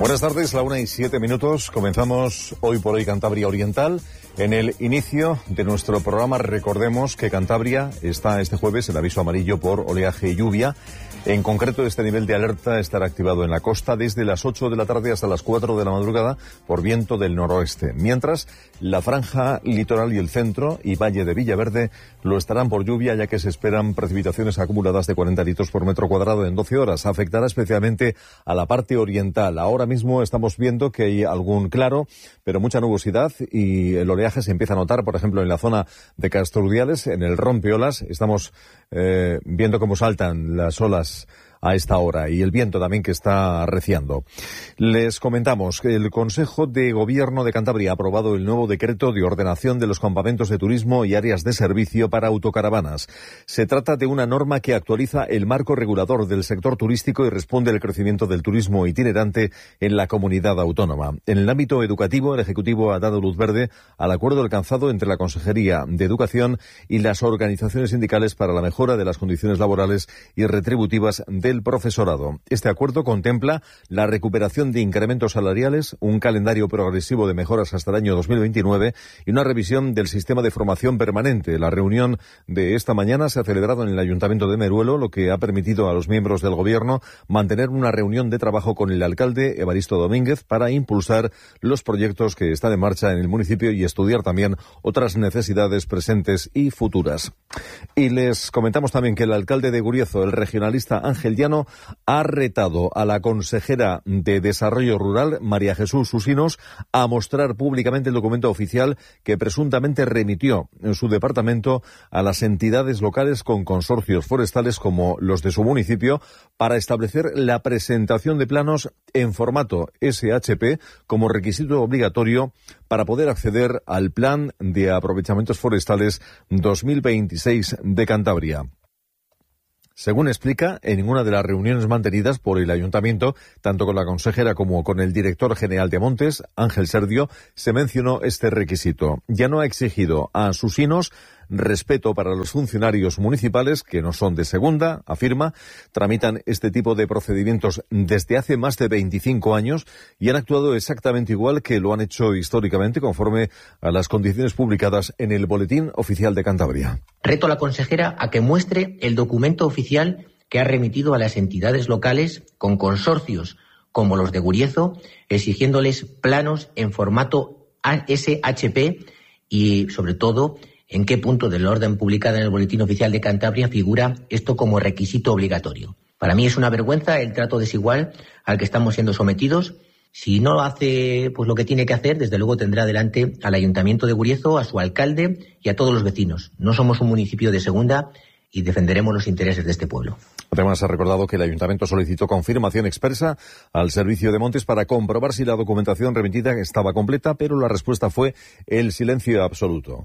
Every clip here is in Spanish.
Buenas tardes, la 1:07. Comenzamos Hoy por Hoy Cantabria Oriental. En el inicio de nuestro programa recordemos que Cantabria está este jueves en aviso amarillo por oleaje y lluvia. En concreto, este nivel de alerta estará activado en la costa desde las 8 de la tarde hasta las 4 de la madrugada por viento del noroeste. Mientras, la franja litoral y el centro y valle de Villaverde lo estarán por lluvia, ya que se esperan precipitaciones acumuladas de 40 litros por metro cuadrado en 12 horas. Afectará especialmente a la parte oriental. Ahora mismo estamos viendo que hay algún claro, pero mucha nubosidad y el oleaje se empieza a notar, por ejemplo, en la zona de Casturdiales, en el rompeolas. Estamos viendo cómo saltan las olas a esta hora y el viento también que está arreciando. Les comentamos que el Consejo de Gobierno de Cantabria ha aprobado el nuevo decreto de ordenación de los campamentos de turismo y áreas de servicio para autocaravanas. Se trata de una norma que actualiza el marco regulador del sector turístico y responde al crecimiento del turismo itinerante en la comunidad autónoma. En el ámbito educativo, el Ejecutivo ha dado luz verde al acuerdo alcanzado entre la Consejería de Educación y las organizaciones sindicales para la mejora de las condiciones laborales y retributivas del profesorado. Este acuerdo contempla la recuperación de incrementos salariales, un calendario progresivo de mejoras hasta el año 2029 y una revisión del sistema de formación permanente. La reunión de esta mañana se ha celebrado en el Ayuntamiento de Meruelo, lo que ha permitido a los miembros del Gobierno mantener una reunión de trabajo con el alcalde Evaristo Domínguez para impulsar los proyectos que están en marcha en el municipio y estudiar también otras necesidades presentes y futuras. Y les comentamos también que el alcalde de Guriezo, el regionalista Ángel Llano, ha retado a la consejera de Desarrollo Rural, María Jesús Usinos, a mostrar públicamente el documento oficial que presuntamente remitió en su departamento a las entidades locales con consorcios forestales como los de su municipio para establecer la presentación de planos en formato SHP como requisito obligatorio para poder acceder al Plan de Aprovechamientos Forestales 2026 de Cantabria. Según explica, en ninguna de las reuniones mantenidas por el Ayuntamiento, tanto con la consejera como con el director general de Montes, Ángel Serdio, se mencionó este requisito. Ya no ha exigido a Usinos respeto para los funcionarios municipales, que no son de segunda, afirma, tramitan este tipo de procedimientos desde hace más de 25 años y han actuado exactamente igual que lo han hecho históricamente conforme a las condiciones publicadas en el Boletín Oficial de Cantabria. Reto a la consejera a que muestre el documento oficial que ha remitido a las entidades locales con consorcios como los de Guriezo, exigiéndoles planos en formato SHP y, sobre todo, en qué punto de la orden publicada en el Boletín Oficial de Cantabria figura esto como requisito obligatorio. Para mí es una vergüenza el trato desigual al que estamos siendo sometidos. Si no hace pues lo que tiene que hacer, desde luego tendrá delante al Ayuntamiento de Guriezo, a su alcalde y a todos los vecinos. No somos un municipio de segunda y defenderemos los intereses de este pueblo. Además, ha recordado que el Ayuntamiento solicitó confirmación expresa al Servicio de Montes para comprobar si la documentación remitida estaba completa, pero la respuesta fue el silencio absoluto.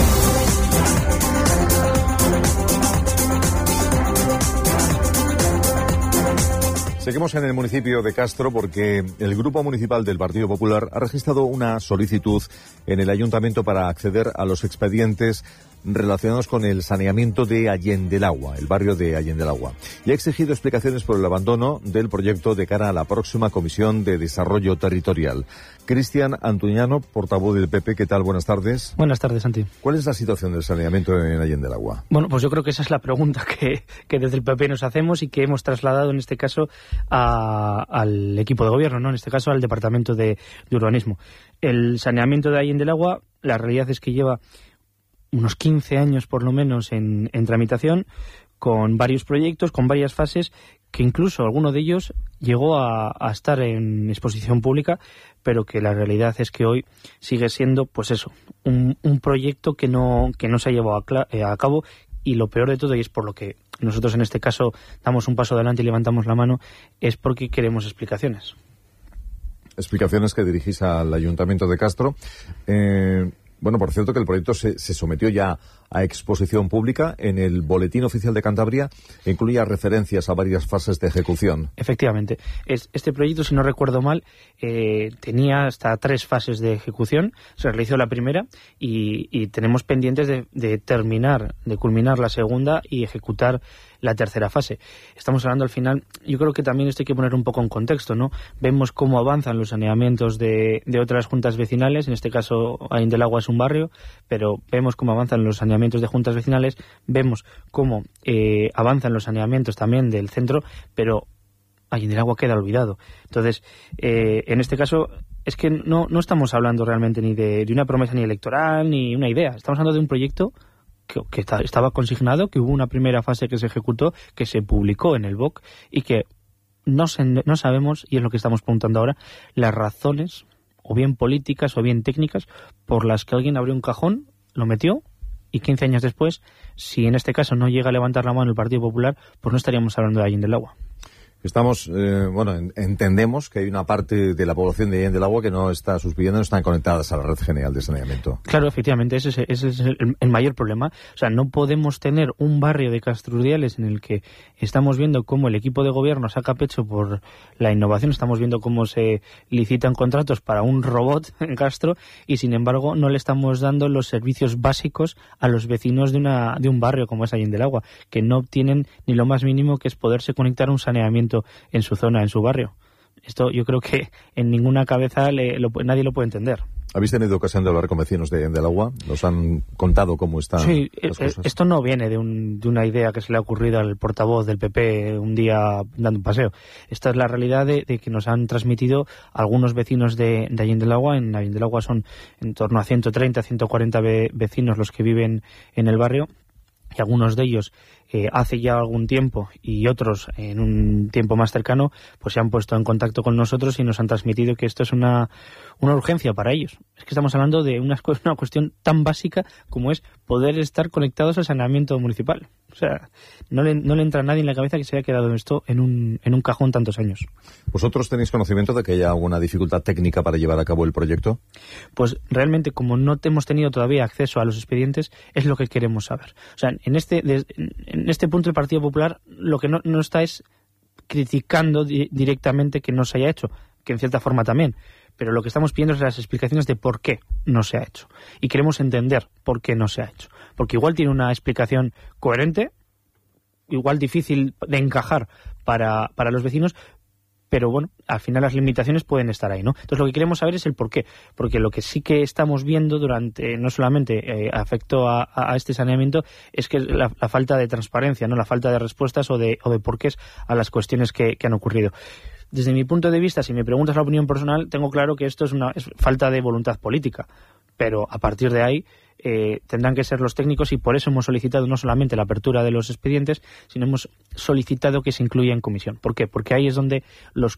Seguimos en el municipio de Castro porque el Grupo Municipal del Partido Popular ha registrado una solicitud en el Ayuntamiento para acceder a los expedientes relacionados con el saneamiento de Allendelagua, el barrio de Allendelagua, y ha exigido explicaciones por el abandono del proyecto de cara a la próxima Comisión de Desarrollo Territorial. Cristian Antuñano, portavoz del PP, ¿qué tal? Buenas tardes. Buenas tardes, Santi. ¿Cuál es la situación del saneamiento en Allendelagua? Bueno, pues yo creo que esa es la pregunta que desde el PP nos hacemos y que hemos trasladado en este caso al equipo de gobierno, ¿no? En este caso al Departamento de Urbanismo. El saneamiento de Allendelagua, la realidad es que lleva unos 15 años por lo menos en tramitación, con varios proyectos, con varias fases, que incluso alguno de ellos llegó a estar en exposición pública, pero que la realidad es que hoy sigue siendo, pues eso, un proyecto que no se ha llevado a cabo, y lo peor de todo, y es por lo que nosotros en este caso damos un paso adelante y levantamos la mano, es porque queremos explicaciones. Explicaciones que dirigís al Ayuntamiento de Castro. Bueno, por cierto que el proyecto se sometió ya a exposición pública. En el Boletín Oficial de Cantabria incluía referencias a varias fases de ejecución. Efectivamente. Este proyecto, si no recuerdo mal, tenía hasta 3 fases de ejecución. Se realizó la primera y tenemos pendientes de culminar la segunda y ejecutar la tercera fase. Estamos hablando al final, yo creo que también esto hay que poner un poco en contexto, ¿no? Vemos cómo avanzan los saneamientos de otras juntas vecinales, en este caso Ain del Agua es un barrio, pero vemos cómo avanzan los saneamientos de juntas vecinales, vemos cómo avanzan los saneamientos también del centro, pero Ain del Agua queda olvidado. Entonces, en este caso, es que no estamos hablando realmente ni de una promesa ni electoral, ni una idea, estamos hablando de un proyecto que estaba consignado, que hubo una primera fase que se ejecutó, que se publicó en el BOC y que no sabemos, y es lo que estamos preguntando ahora, las razones, o bien políticas o bien técnicas, por las que alguien abrió un cajón, lo metió y 15 años después, si en este caso no llega a levantar la mano el Partido Popular, pues no estaríamos hablando de Ain del Agua. Estamos, entendemos que hay una parte de la población de Ain del Agua que no está suscribiendo, no están conectadas a la red general de saneamiento. Claro, efectivamente, ese es el mayor problema. O sea, no podemos tener un barrio de Castrurdiales en el que estamos viendo cómo el equipo de gobierno saca pecho por la innovación, estamos viendo cómo se licitan contratos para un robot en Castro y, sin embargo, no le estamos dando los servicios básicos a los vecinos de un barrio como es Ain del Agua, que no obtienen ni lo más mínimo, que es poderse conectar a un saneamiento en su zona, en su barrio. Esto yo creo que en ninguna cabeza nadie lo puede entender. ¿Habéis tenido ocasión de hablar con vecinos de Ain del Agua? ¿Nos han contado cómo están las cosas? Esto no viene de una idea que se le ha ocurrido al portavoz del PP un día dando un paseo. Esta es la realidad de que nos han transmitido algunos vecinos de Ain del Agua. En Ain del Agua son en torno a 130, 140 vecinos los que viven en el barrio. Y algunos de ellos hace ya algún tiempo y otros en un tiempo más cercano pues se han puesto en contacto con nosotros y nos han transmitido que esto es una urgencia para ellos. Es que estamos hablando de una cuestión tan básica como es poder estar conectados al saneamiento municipal. O sea, no le entra a nadie en la cabeza que se haya quedado esto en un cajón tantos años. ¿Vosotros tenéis conocimiento de que haya alguna dificultad técnica para llevar a cabo el proyecto? Pues realmente, como no hemos tenido todavía acceso a los expedientes, es lo que queremos saber. O sea, en este punto el Partido Popular lo que no está es criticando directamente que no se haya hecho, que en cierta forma también, pero lo que estamos pidiendo es las explicaciones de por qué no se ha hecho. Y queremos entender por qué no se ha hecho. Porque igual tiene una explicación coherente, igual difícil de encajar para los vecinos, pero bueno, al final las limitaciones pueden estar ahí, ¿no? Entonces lo que queremos saber es el por qué, porque lo que sí que estamos viendo durante, no solamente afecto a este saneamiento, es que la falta de transparencia, ¿no? La falta de respuestas o de porqués a las cuestiones que han ocurrido. Desde mi punto de vista, si me preguntas la opinión personal, tengo claro que esto es falta de voluntad política, pero a partir de ahí tendrán que ser los técnicos y por eso hemos solicitado no solamente la apertura de los expedientes, sino hemos solicitado que se incluya en comisión. ¿Por qué? Porque ahí es donde los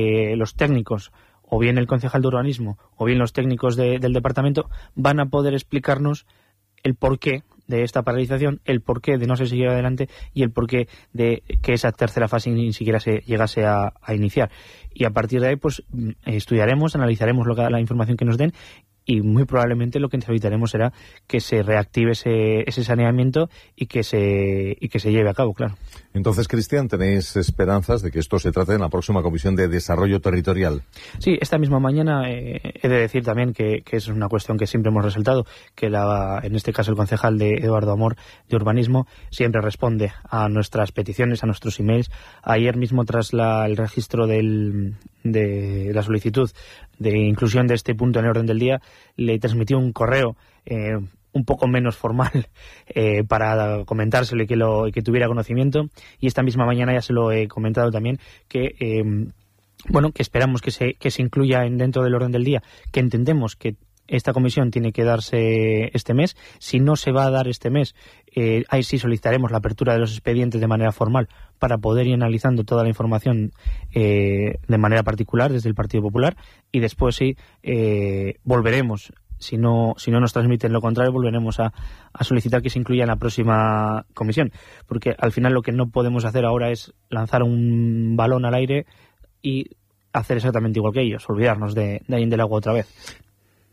técnicos, o bien el concejal de urbanismo, o bien los técnicos del departamento, van a poder explicarnos el porqué de esta paralización, el porqué de no se seguir adelante y el porqué de que esa tercera fase ni siquiera se llegase a iniciar. Y a partir de ahí pues estudiaremos, analizaremos la información que nos den y muy probablemente lo que necesitaremos será que se reactive ese saneamiento y que se lleve a cabo, claro. Entonces, Cristian, ¿tenéis esperanzas de que esto se trate en la próxima Comisión de Desarrollo Territorial? Sí, esta misma mañana he de decir también que es una cuestión que siempre hemos resaltado, que en este caso el concejal de Eduardo Amor de Urbanismo siempre responde a nuestras peticiones, a nuestros emails. Ayer mismo, tras el registro de la solicitud de inclusión de este punto en el orden del día, le transmití un correo un poco menos formal para comentárselo y que tuviera conocimiento, y esta misma mañana ya se lo he comentado también que que esperamos que se incluya dentro del orden del día, que entendemos que esta comisión tiene que darse este mes. Si no se va a dar este mes, ahí sí solicitaremos la apertura de los expedientes de manera formal para poder ir analizando toda la información de manera particular desde el Partido Popular, y después sí volveremos. Si no nos transmiten lo contrario, volveremos a solicitar que se incluya en la próxima comisión, porque al final lo que no podemos hacer ahora es lanzar un balón al aire y hacer exactamente igual que ellos, olvidarnos de Ain del Agua otra vez.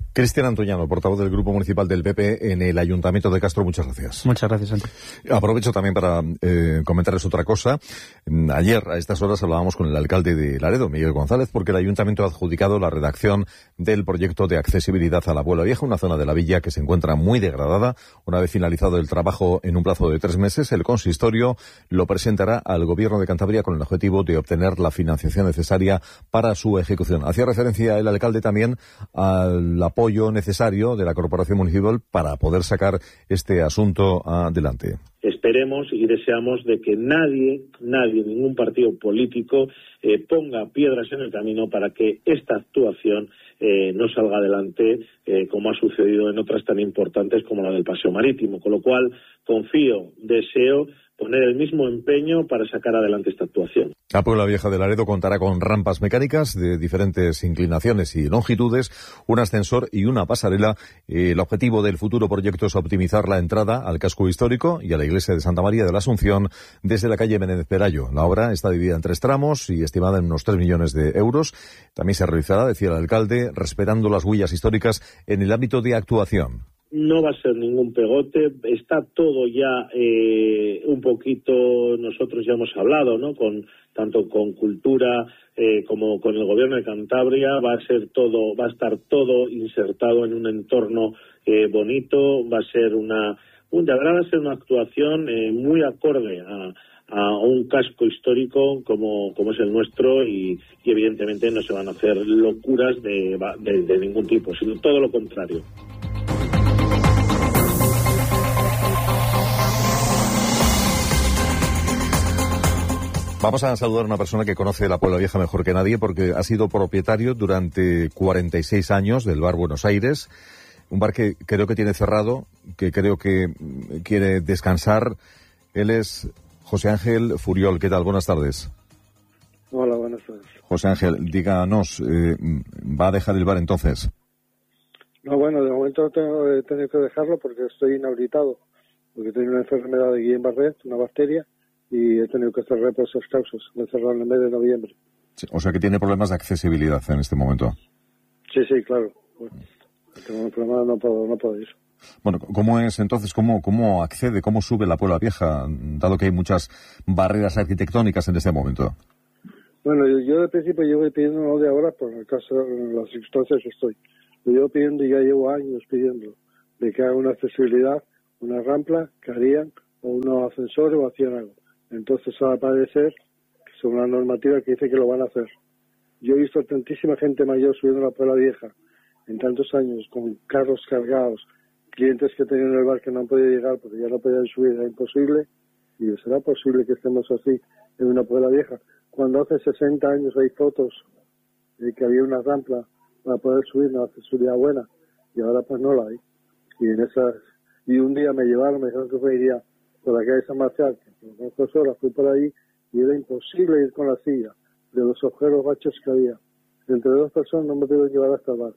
Cristian Antoñano, portavoz del Grupo Municipal del PP en el Ayuntamiento de Castro, muchas gracias. Muchas gracias, Santi. Aprovecho también para comentarles otra cosa. Ayer, a estas horas, hablábamos con el alcalde de Laredo, Miguel González, porque el Ayuntamiento ha adjudicado la redacción del proyecto de accesibilidad a la Puebla Vieja, una zona de la villa que se encuentra muy degradada. Una vez finalizado el trabajo en un plazo de 3 meses, el consistorio lo presentará al Gobierno de Cantabria con el objetivo de obtener la financiación necesaria para su ejecución. Hacía referencia el alcalde también al apoyo necesario de la Corporación Municipal para poder sacar este asunto adelante. Esperemos y deseamos de que nadie, ningún partido político ponga piedras en el camino para que esta actuación no salga adelante como ha sucedido en otras tan importantes como la del Paseo Marítimo. Con lo cual, confío, deseo poner el mismo empeño para sacar adelante esta actuación. La Puebla Vieja de Laredo contará con rampas mecánicas de diferentes inclinaciones y longitudes, un ascensor y una pasarela. El objetivo del futuro proyecto es optimizar la entrada al casco histórico y a la iglesia de Santa María de la Asunción desde la calle Menéndez Pelayo. La obra está dividida en 3 tramos y estimada en unos 3 millones de euros. También se realizará, decía el alcalde, respetando las huellas históricas en el ámbito de actuación. No va a ser ningún pegote, está todo ya un poquito, nosotros ya hemos hablado, ¿no? Tanto con Cultura como con el Gobierno de Cantabria, va a estar todo insertado en un entorno bonito, va a ser una actuación muy acorde a un casco histórico como es el nuestro y evidentemente no se van a hacer locuras de ningún tipo, sino todo lo contrario. Vamos a saludar a una persona que conoce la Puebla Vieja mejor que nadie porque ha sido propietario durante 46 años del bar Buenos Aires, un bar que creo que tiene cerrado, que creo que quiere descansar. Él es José Ángel Furiol. ¿Qué tal? Buenas tardes. Hola, buenas tardes. José Ángel, díganos, ¿va a dejar el bar entonces? No, bueno, de momento he tenido que dejarlo porque estoy inhabilitado, porque tengo una enfermedad de Guillain-Barré, una bacteria, y he tenido que cerrar por esas causas. Me cerraron en el mes de noviembre. Sí, o sea que tiene problemas de accesibilidad en este momento. Sí, claro. Bueno, tengo un problema, no puedo ir. Bueno, ¿cómo es entonces, cómo accede, cómo sube la Puebla Vieja, dado que hay muchas barreras arquitectónicas en este momento? Bueno, yo de principio llevo pidiendo, no de ahora, por el caso, en las circunstancias que estoy. Lo llevo pidiendo y ya llevo años pidiendo de que haga una accesibilidad, una rampa que harían, o unos ascensores o hacían algo. Entonces va a parecer que es una normativa que dice que lo van a hacer. Yo he visto tantísima gente mayor subiendo a la Puebla Vieja en tantos años, con carros cargados, clientes que tenían en el bar que no han podido llegar porque ya no podían subir, era imposible. Y será posible que estemos así en una Puebla Vieja. Cuando hace 60 años hay fotos de que había una rampa para poder subir, una accesibilidad buena, y ahora pues no la hay. Y un día me dijeron que iría por la calle San Marcial, que por 2 horas fui por ahí y era imposible ir con la silla de los agujeros bachos que había. Entre 2 personas no me pudieron llevar hasta el bar.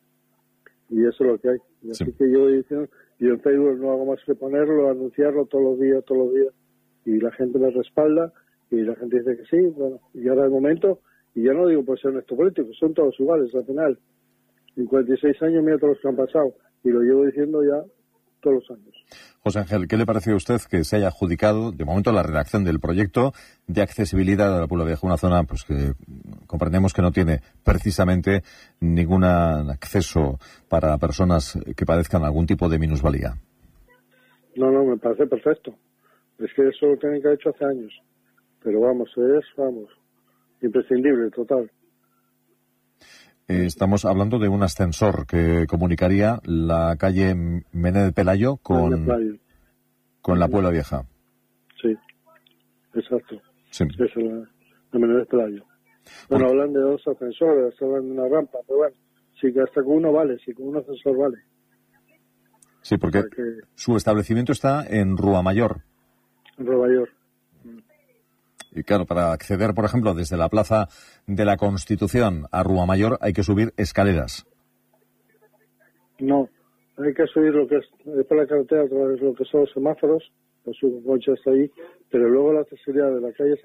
Y eso es lo que hay. Y así que yo diciendo, y en Facebook no hago más que ponerlo, anunciarlo todos los días, y la gente me respalda, y la gente dice que sí, bueno, y ahora de momento, y ya no digo por ser nuestro político, son todos iguales al final. En 46 años mira todos los que han pasado, y lo llevo diciendo ya todos los años. José Ángel, ¿qué le pareció a usted que se haya adjudicado de momento la redacción del proyecto de accesibilidad a la Puebla Vieja, una zona pues que comprendemos que no tiene precisamente ningún acceso para personas que padezcan algún tipo de minusvalía? No, me parece perfecto. Es que eso lo tienen que haber hecho hace años. Pero vamos, imprescindible, total. Estamos hablando de un ascensor que comunicaría la calle Menéndez Pelayo con la Puebla Vieja. Sí, exacto. Sí. Es la Menéndez Pelayo. Bueno, hablan de 2 ascensores, hablan de una rampa, pero bueno, sí que hasta con uno vale, sí, con un ascensor vale. Sí, porque su establecimiento está en Rúa Mayor. En Rúa Mayor. Y claro, para acceder, por ejemplo, desde la Plaza de la Constitución a Rúa Mayor hay que subir escaleras. No, hay que subir lo que es por la carretera, a través de lo que son los semáforos, los coches ahí, pero luego la accesibilidad de la calle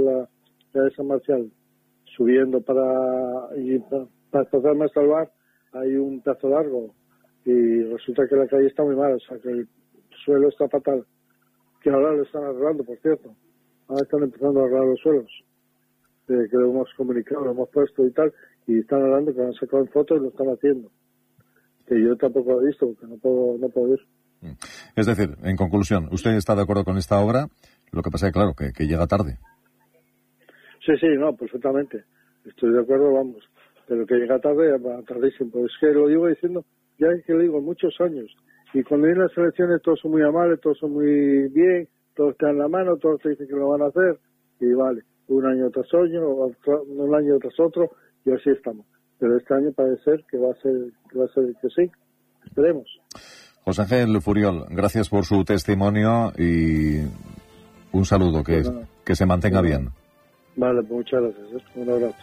San Marcial, subiendo para pasarme hasta el bar, hay un pedazo largo y resulta que la calle está muy mal, o sea que el suelo está fatal, que ahora lo están arreglando, por cierto. Ahora están empezando a arreglar los suelos, que lo hemos comunicado, lo hemos puesto y tal, y están hablando que han sacado en fotos y lo están haciendo. Que yo tampoco lo he visto, porque no puedo ir. Es decir, en conclusión, ¿usted está de acuerdo con esta obra? Lo que pasa es, claro, que llega tarde. Sí, no, perfectamente. Estoy de acuerdo, vamos. Pero que llega tarde, va tardísimo. Pues es que lo digo diciendo, ya es que lo digo, muchos años. Y cuando vienen las elecciones todos son muy amables, todos son muy bien, todos te dan la mano, todos te dicen que lo van a hacer. Y vale, un año tras año, un año tras otro, y así estamos. Pero este año parece ser que va a ser que sí. Esperemos. José Ángel Furiol, gracias por su testimonio y un saludo, que se mantenga bien. Vale, pues muchas gracias. Un abrazo.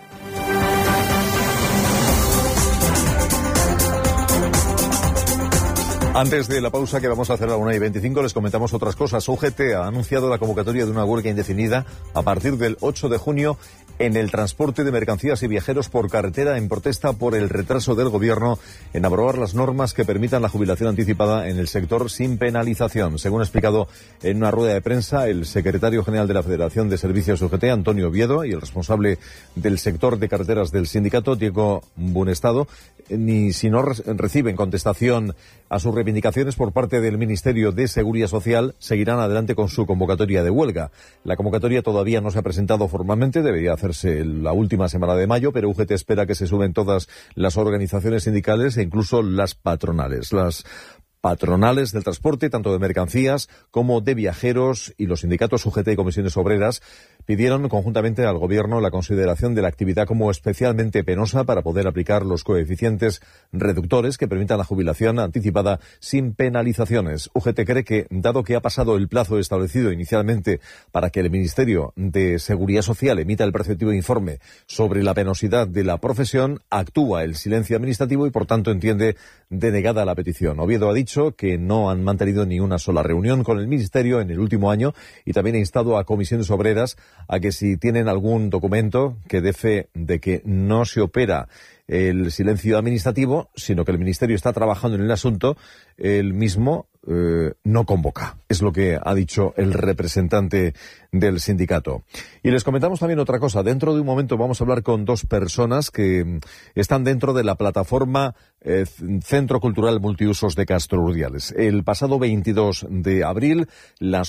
Antes de la pausa que vamos a hacer a la 1:25, les comentamos otras cosas. UGT ha anunciado la convocatoria de una huelga indefinida a partir del 8 de junio en el transporte de mercancías y viajeros por carretera en protesta por el retraso del Gobierno en aprobar las normas que permitan la jubilación anticipada en el sector sin penalización. Según ha explicado en una rueda de prensa el secretario general de la Federación de Servicios UGT, Antonio Oviedo, y el responsable del sector de carreteras del sindicato, Diego Buenestado, ni si no reciben contestación a sus reivindicaciones por parte del Ministerio de Seguridad Social, seguirán adelante con su convocatoria de huelga. La convocatoria todavía no se ha presentado formalmente, debería hacerse la última semana de mayo, pero UGT espera que se sumen todas las organizaciones sindicales e incluso las patronales. Las patronales del transporte, tanto de mercancías como de viajeros, y los sindicatos UGT y comisiones obreras pidieron conjuntamente al Gobierno la consideración de la actividad como especialmente penosa para poder aplicar los coeficientes reductores que permitan la jubilación anticipada sin penalizaciones. UGT cree que, dado que ha pasado el plazo establecido inicialmente para que el Ministerio de Seguridad Social emita el preceptivo informe sobre la penosidad de la profesión, actúa el silencio administrativo y, por tanto, entiende denegada la petición. Oviedo ha dicho que no han mantenido ni una sola reunión con el Ministerio en el último año y también ha instado a comisiones obreras a que si tienen algún documento que dé fe de que no se opera el silencio administrativo, sino que el Ministerio está trabajando en el asunto, el mismo no convoca. Es lo que ha dicho el representante del sindicato. Y les comentamos también otra cosa. Dentro de un momento vamos a hablar con dos personas que están dentro de la plataforma Centro Cultural Multiusos de Castro Urdiales. El pasado 22 de abril, las